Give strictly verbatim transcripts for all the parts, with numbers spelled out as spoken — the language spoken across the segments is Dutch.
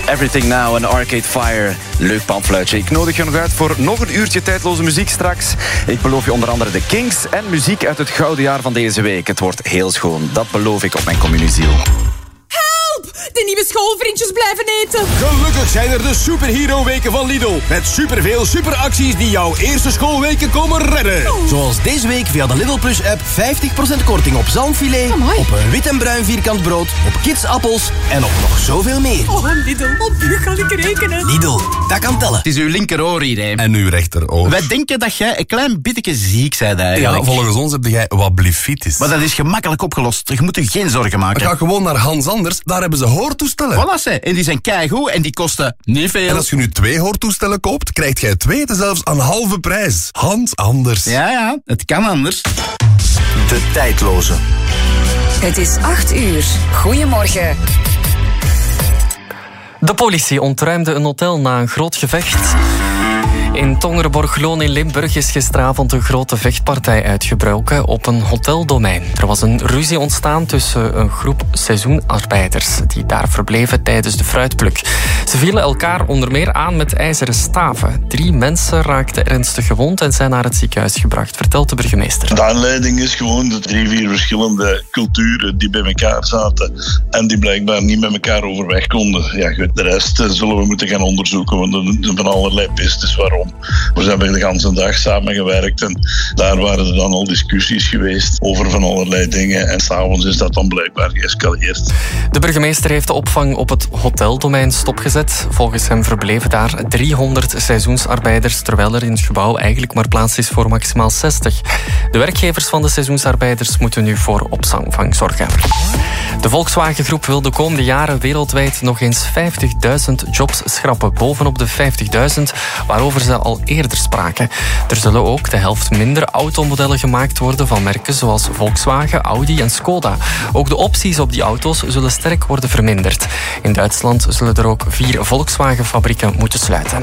Everything Now en Arcade Fire. Leuk pamfluitje. Ik nodig je nog uit voor nog een uurtje tijdloze muziek straks. Ik beloof je onder andere de Kings en muziek uit het gouden jaar van deze week. Het wordt heel schoon. Dat beloof ik op mijn communieziel. De nieuwe schoolvriendjes blijven eten. Gelukkig zijn er de Superhero-weken van Lidl. Met superveel superacties die jouw eerste schoolweken komen redden. Oh. Zoals deze week via de Lidl Plus-app vijftig procent korting op zalmfilet, Amai. op een wit en bruin vierkant brood, op kidsappels en op nog zoveel meer. Oh, Lidl, op u kan ik rekenen. Lidl, dat kan tellen. Het is uw linkeroor hier, hè. En uw rechteroor. Wij denken dat jij een klein beetje ziek bent eigenlijk. Ja, volgens ons heb jij wat blifitis. Maar dat is gemakkelijk opgelost. Je moet je geen zorgen maken. Ga gewoon naar Hans Anders, daar hebben ze hoortoestellen. Voilà, ze. En die zijn keigoed en die kosten niet veel. En als je nu twee hoortoestellen koopt, krijgt jij twee zelfs aan halve prijs. Hans Anders. Ja, ja, het kan anders. De tijdloze. Het is acht uur. Goedemorgen. De politie ontruimde een hotel na een groot gevecht. In Tongerborgloon in Limburg is gisteravond een grote vechtpartij uitgebroken op een hoteldomein. Er was een ruzie ontstaan tussen een groep seizoenarbeiders die daar verbleven tijdens de fruitpluk. Ze vielen elkaar onder meer aan met ijzeren staven. Drie mensen raakten ernstig gewond en zijn naar het ziekenhuis gebracht, vertelt de burgemeester. De aanleiding is gewoon de drie, vier verschillende culturen die bij elkaar zaten en die blijkbaar niet met elkaar overweg konden. Ja, goed, de rest zullen we moeten gaan onderzoeken, want er zijn van allerlei pistes waarom. We hebben de hele dag samengewerkt en daar waren er dan al discussies geweest over van allerlei dingen en s'avonds is dat dan blijkbaar geëscaleerd. De burgemeester heeft de opvang op het hoteldomein stopgezet. Volgens hem verbleven daar driehonderd seizoensarbeiders, terwijl er in het gebouw eigenlijk maar plaats is voor maximaal zestig. De werkgevers van de seizoensarbeiders moeten nu voor opvang zorgen. De Volkswagen-groep wil de komende jaren wereldwijd nog eens vijftigduizend jobs schrappen, bovenop de vijftigduizend waarover ze al eerder spraken. Er zullen ook de helft minder automodellen gemaakt worden van merken zoals Volkswagen, Audi en Skoda. Ook de opties op die auto's zullen sterk worden verminderd. In Duitsland zullen er ook vier Volkswagen-fabrieken moeten sluiten.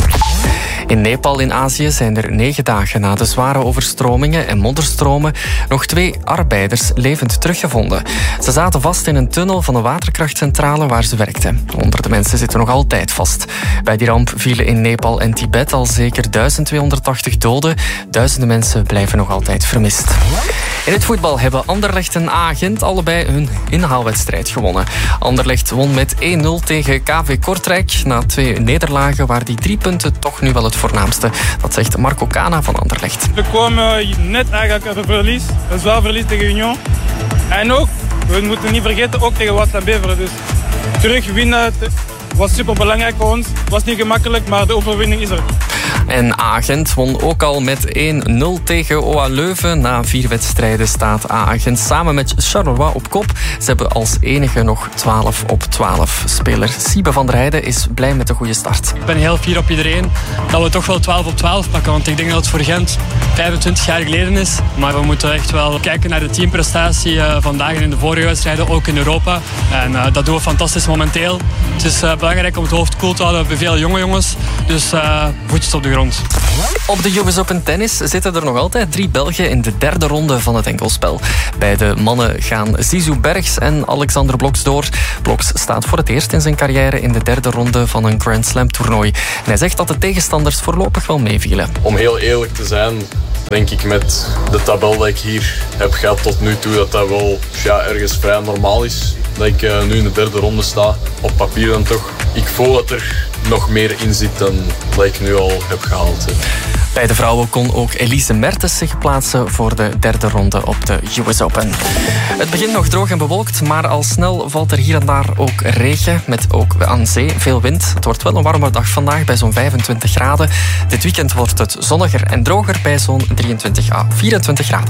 In Nepal in Azië zijn er negen dagen na de zware overstromingen en modderstromen nog twee arbeiders levend teruggevonden. Ze zaten vast in een tunnel van een waterkrachtcentrale waar ze werkten. Onder de mensen zitten nog altijd vast. Bij die ramp vielen in Nepal en Tibet al zeker duizend tweehonderdtachtig doden. Duizenden mensen blijven nog altijd vermist. In het voetbal hebben Anderlecht en A-Gent allebei hun inhaalwedstrijd gewonnen. Anderlecht won met één nul tegen K V Kortrijk. Na twee nederlagen waren die drie punten toch nu wel het voornaamste. Dat zegt Marco Cana van Anderlecht. We kwamen net eigenlijk uit een verlies. Een zwaar verlies tegen Union. En ook, we moeten niet vergeten, ook tegen Waasland Beveren. Dus terug winnen was super belangrijk voor ons. Het was niet gemakkelijk, maar de overwinning is er. En A-Gent won ook al met één nul tegen O A Leuven. Na vier wedstrijden staat A-Gent samen met Charleroi op kop. Ze hebben als enige nog twaalf op twaalf. Speler Siebe van der Heijden is blij met de goede start. Ik ben heel fier op iedereen dat we toch wel twaalf op twaalf pakken. Want ik denk dat het voor Gent vijfentwintig jaar geleden is. Maar we moeten echt wel kijken naar de teamprestatie vandaag en in de vorige wedstrijden, ook in Europa. En uh, dat doen we fantastisch momenteel. Het is uh, belangrijk om het hoofd koel te houden bij veel jonge jongens. Dus uh, voetjes op de grond. Op de U S Open Tennis zitten er nog altijd drie Belgen in de derde ronde van het enkelspel. Bij de mannen gaan Zizou Bergs en Alexander Bloks door. Bloks staat voor het eerst in zijn carrière in de derde ronde van een Grand Slam toernooi. En hij zegt dat de tegenstanders voorlopig wel meevielen. Om heel eerlijk te zijn, denk ik met de tabel dat ik hier heb gehad tot nu toe, dat dat wel ja, ergens vrij normaal is. Dat ik uh, nu in de derde ronde sta, op papier dan toch. Ik voel dat er nog meer in zit dan dat ik nu al heb gehaald. Hè. Bij de vrouwen kon ook Elise Mertens zich plaatsen voor de derde ronde op de U S Open. Het begint nog droog en bewolkt, maar al snel valt er hier en daar ook regen. Met ook aan zee veel wind. Het wordt wel een warme dag vandaag bij zo'n vijfentwintig graden. Dit weekend wordt het zonniger en droger bij zo'n drieëntwintig à vierentwintig graden.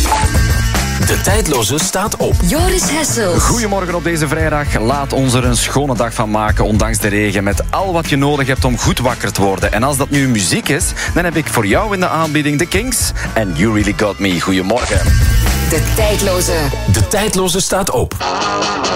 De tijdloze staat op. Joris Hessels. Goedemorgen op deze vrijdag. Laat ons er een schone dag van maken, ondanks de regen. Met al wat je nodig hebt om goed wakker te worden. En als dat nu muziek is, dan heb ik voor jou in de aanbieding de Kings en You Really Got Me. Goedemorgen. De tijdloze. De tijdloze staat op.